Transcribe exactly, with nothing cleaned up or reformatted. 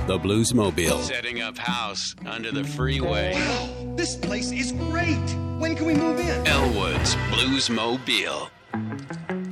the Bluesmobile. Setting up house under the freeway. Wow, this place is great. When can we move in? Elwood's Bluesmobile.